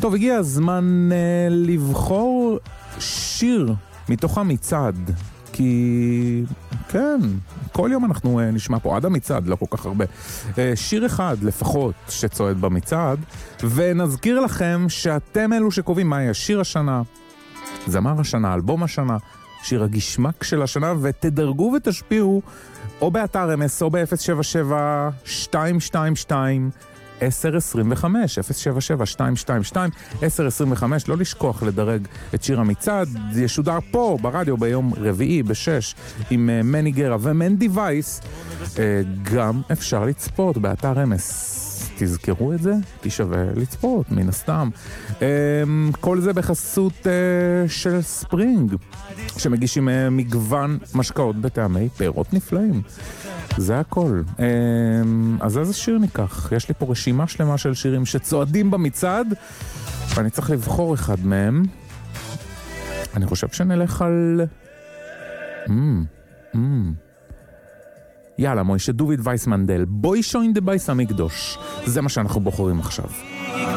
טוב, הגיע הזמן לבחור שיר מתוך המצעד, כי כן, כל יום אנחנו נשמע פה עד המצעד, לא כל כך הרבה, שיר אחד לפחות שצועד במצעד, ונזכיר לכם שאתם אלו שקובעים מה יהיה שיר השנה, זמר השנה, אלבום השנה, שיר הגשמק של השנה, ותדרגו ותשפיעו או באתר אמס או ב-077-222 1025, 077-222 1025, לא לשכוח לדרג את שיר המצעד, ישודר פה ברדיו ביום רביעי ב-6 עם מני גרה ומנדי וייס, גם אפשר לצפות באתר אמס, תזכרו את זה, כי שווה לצפות מן הסתם. כל זה בחסות של ספרינג, שמגישים מגוון משקאות בטעמי פירות נפלאים. זה הכל. אז איזה שיר ניקח? יש לי פה רשימה שלמה של שירים שצועדים במצעד, ואני צריך לבחור אחד מהם. אני חושב שנלך על... יאללה, מוישה דוד וייס מנדל, בוי שוין דה בייס המקדוש. זה מה שאנחנו בוחרים עכשיו.